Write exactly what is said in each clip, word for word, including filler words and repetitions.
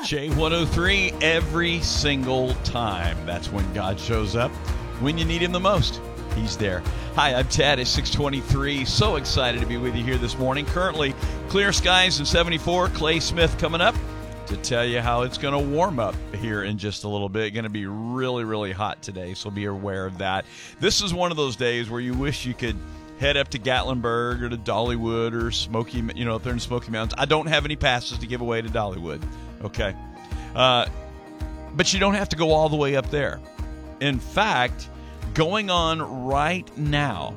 J one oh three every single time. That's when God shows up. When you need him the most, he's there. Hi, I'm Ted at six twenty-three. So excited to be with you here this morning. Currently, clear skies and seventy-four. Clay Smith coming up to tell you how it's going to warm up here in just a little bit. Going to be really, really hot today, so be aware of that. This is one of those days where you wish you could head up to Gatlinburg or to Dollywood or Smoky, you know, if they're in Smoky Mountains. I don't have any passes to give away to Dollywood, okay? Uh, but you don't have to go all the way up there. In fact, going on right now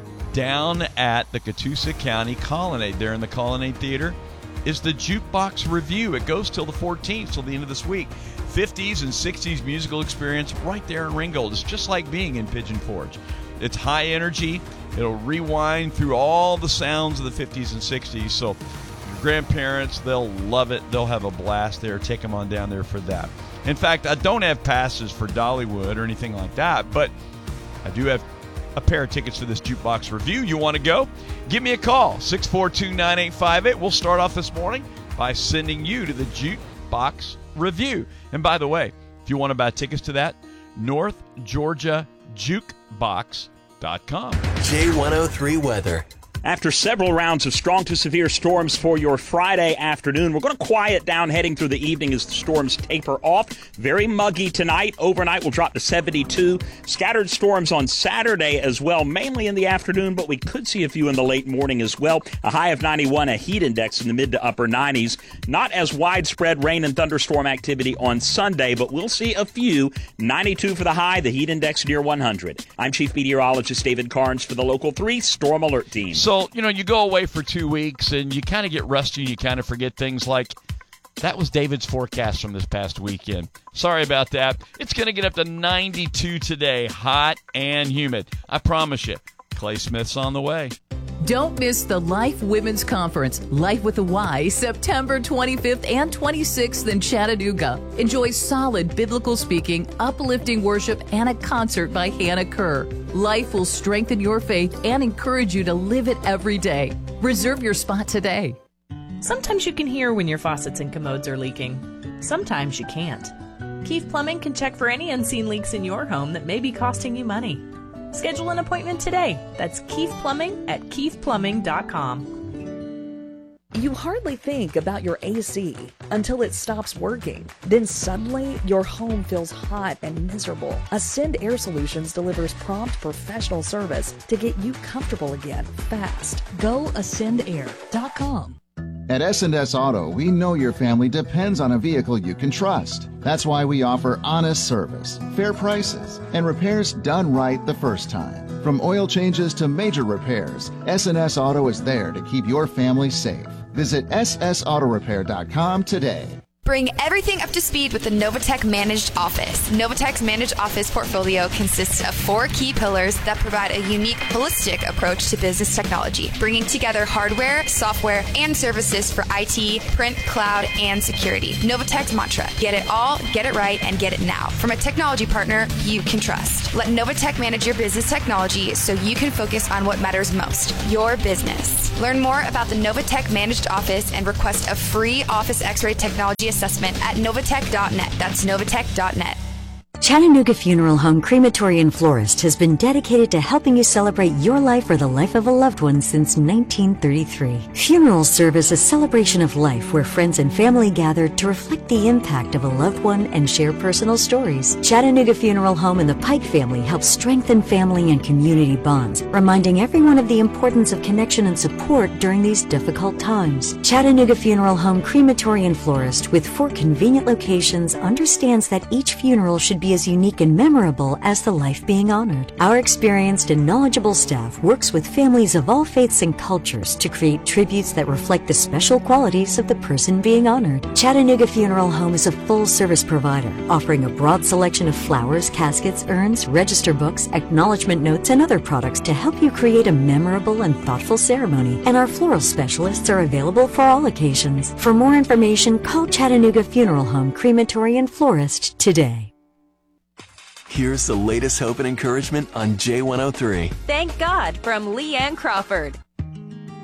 down at the Catoosa County Colonnade, there in the Colonnade Theater, is the Jukebox Review. It goes till the fourteenth, till the end of this week. fifties and sixties musical experience right there in Ringgold. It's just like being in Pigeon Forge. It's high energy. It'll rewind through all the sounds of the fifties and sixties. So your grandparents, they'll love it. They'll have a blast there. Take them on down there for that. In fact, I don't have passes for Dollywood or anything like that, but I do have a pair of tickets for this Jukebox Review. You want to go? Give me a call, six four two, nine eight five eight. We'll start off this morning by sending you to the Jukebox Review. And by the way, if you want to buy tickets to that, North Georgia Jukebox dot com. J one oh three weather. After several rounds of strong to severe storms for your Friday afternoon, we're going to quiet down heading through the evening as the storms taper off. Very muggy tonight. Overnight will drop to seventy-two. Scattered storms on Saturday as well, mainly in the afternoon, but we could see a few in the late morning as well. A high of ninety-one, a heat index in the mid to upper nineties. Not as widespread rain and thunderstorm activity on Sunday, but we'll see a few. ninety-two for the high, the heat index near one hundred. I'm Chief Meteorologist David Carnes for the Local three Storm Alert Team. So So, you know, you go away for two weeks and you kind of get rusty and you kind of forget things like that was David's forecast from this past weekend. Sorry about that. It's going to get up to ninety-two today, hot and humid. I promise you, Clay Smith's on the way. Don't miss the Life Women's Conference, Life with a Y, September twenty-fifth and twenty-sixth in Chattanooga. Enjoy solid biblical speaking, uplifting worship, and a concert by Hannah Kerr. Life will strengthen your faith and encourage you to live it every day. Reserve your spot today. Sometimes you can hear when your faucets and commodes are leaking. Sometimes you can't. Keefe Plumbing can check for any unseen leaks in your home that may be costing you money. Schedule an appointment today. That's Keefe Plumbing at keefe plumbing dot com. You hardly think about your A C until it stops working. Then suddenly, your home feels hot and miserable. Ascend Air Solutions delivers prompt professional service to get you comfortable again fast. Go ascend air dot com. At S and S Auto, we know your family depends on a vehicle you can trust. That's why we offer honest service, fair prices, and repairs done right the first time. From oil changes to major repairs, S and S Auto is there to keep your family safe. Visit S S auto repair dot com today. Bring everything up to speed with the Novatech Managed Office. Novatech's Managed Office portfolio consists of four key pillars that provide a unique, holistic approach to business technology, bringing together hardware, software, and services for I T, print, cloud, and security. Novatech's mantra: get it all, get it right, and get it now. From a technology partner you can trust. Let Novatech manage your business technology so you can focus on what matters most, your business. Learn more about the Novatech Managed Office and request a free Office X-ray technology assessment at novatech dot net. That's novatech dot net. Chattanooga Funeral Home Crematory and Florist has been dedicated to helping you celebrate your life or the life of a loved one since nineteen thirty-three. Funerals serve as a celebration of life where friends and family gather to reflect the impact of a loved one and share personal stories. Chattanooga Funeral Home and the Pike family help strengthen family and community bonds, reminding everyone of the importance of connection and support during these difficult times. Chattanooga Funeral Home Crematory and Florist, with four convenient locations, understands that each funeral should be as unique and memorable as the life being honored. Our experienced and knowledgeable staff works with families of all faiths and cultures to create tributes that reflect the special qualities of the person being honored. Chattanooga Funeral Home is a full-service provider, offering a broad selection of flowers, caskets, urns, register books, acknowledgement notes, and other products to help you create a memorable and thoughtful ceremony. And our floral specialists are available for all occasions. For more information, call Chattanooga Funeral Home Crematory and Florist today. Here's the latest hope and encouragement on J one oh three. Thank God from Leanne Crawford.